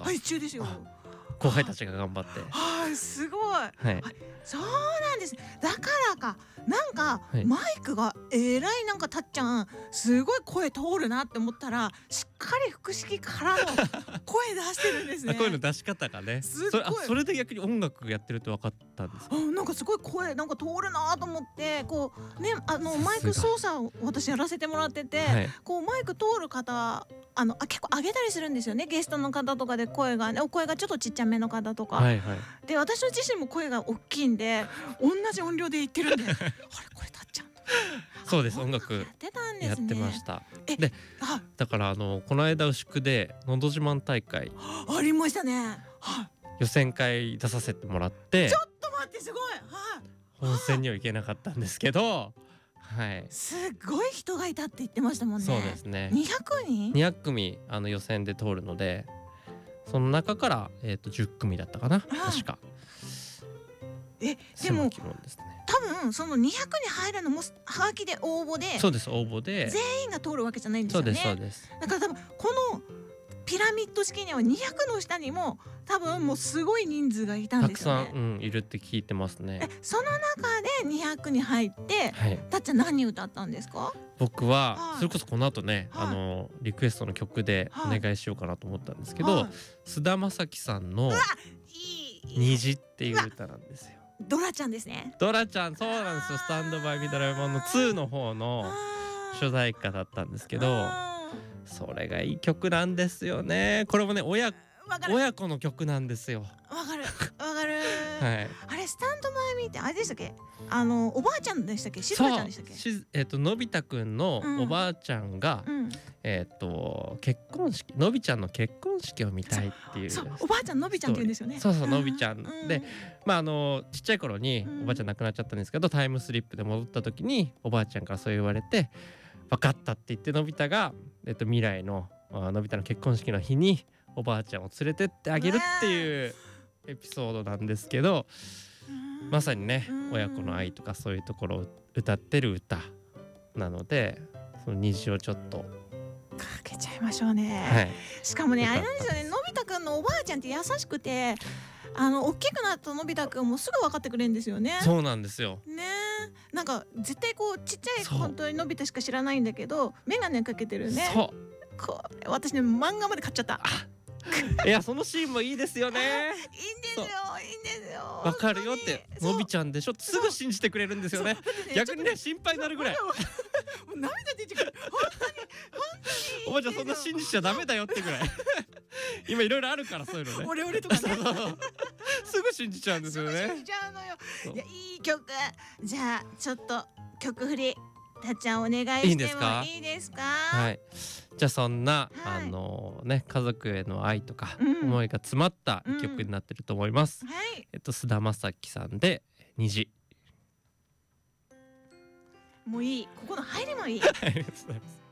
配中ですよ。 後輩たちが頑張って、 はい、すごい。 はい、 そうなんですね。だからか、なんか、 はいマイクがえらいなんかたっちゃんすごい声通るなって思ったら、しっかり腹式からの声出してるんですね。 声の出し方がね、 すっごいそれで逆に音楽やってるって分かったんですか？ なんかすごい声なんか通るなと思って、こうね、マイク操作を私やらせてもらってて、 はいこうマイク通る方結構上げたりするんですよね、ゲストの方とかで声がね、お声がちょっとちっちゃめの方とか、 はいはい、 で私自身も声が大きいんで同じ音量で言ってるんであれこれたっちゃんそうです、音楽やってたんでやっすね。 てました。 えであだからこの間牛久でのど自慢大会ありましたね。はい、 予選会出させてもらって、 ちょっと待って、すごい。はい、 本戦には行けなかったんですけど、はい、 すごい人がいたって言ってましたもんね。 そうですね。 200人 200組予選で通るので、その中から10組だったかな、確か。 で狭もき門ですね。 多分その200に入るのもはがきで応募で、 そうです、応募で。 全員が通るわけじゃないんですそうでよね。 すそうです。 だから多分このピラミッド式には200の下にも多分もうすごい人数がいたんたくですよね。 さん、いるって聞いてますね。 その中で200に入って、 はい、 たっちゃん何歌ったんですか？ 僕ははいそれこそこの後ね、 はリクエストの曲でお願いしようかなと思ったんですけど、 はい菅田将暉さんのいい虹っていう歌なんですよ。 ドラちゃんですね。 ドラちゃん、そうなんですよ。スタンドバイミードラえもんの2の方の主題歌だったんですけど、それがいい曲なんですよね。これもね、親子の曲なんですよ。 わかるわかる、 はい。 あれスタンドバイミーってあれでしたっけ？おばあちゃんでしたっけ？しずそう、 かちゃんでしたっけ？ のび太くんのおばあちゃんが、 うん結婚式、のびちゃんの結婚式を見たいっていう。 そうおばあちゃんのびちゃんって言うんですよね。 そうそう、のびちゃんうんで、ちっちゃい頃におばあちゃん亡くなっちゃったんですけど、タイムスリップで戻った時におばあちゃんからそう言われて、分かったって言って、のび太が未来ののび太の結婚式の日におばあちゃんを連れてってあげるっていうエピソードなんですけど、まさにね、親子の愛とかそういうところを歌ってる歌なので、その虹をちょっとかけちゃいましょうね。 はい、 しかもね、 よかったあれなんですよね、のび太くんのおばあちゃんって優しくて、大きくなったのび太くんもすぐ分かってくれるんですよね。 そうなんですよ。 ね、なんか絶対こうちっちゃいそう本当にのび太しか知らないんだけど、眼鏡かけてるね。 そうこれ私ね、漫画まで買っちゃった。 いや、そのシーンもいいですよね。 いいんですよ、いいんですよ。 わかるよってのびちゃんでしょ、すぐ信じてくれるんですよね。逆にね、心配になるぐらい。 もう涙出てくる。本当におばあちゃんそんな信じちゃダメだよってぐらい。今いろいろあるから、そういうのね。 オレオレとかね。 すぐ信じちゃうんですよ信ねじ。ちゃうのよ。 そういや、いい曲。じゃあちょっと曲振りたっちゃんお願いしてもいいんですか？ いいですか？ はい。じゃあそんな、 はい家族への愛とかうん思いが詰まった一曲になってると思います。 はい。 菅田将暉さんで虹。 もういい。ここの入りもいい。 ありがとうございます。